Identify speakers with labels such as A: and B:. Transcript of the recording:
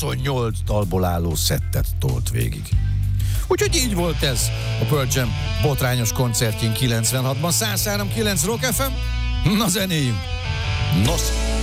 A: 28 dalból álló szettet tolt végig. Úgyhogy így volt ez a Pearl Jam botrányos koncertjén 96-ban. 103.9 Rock FM, na zenéjünk! Nos!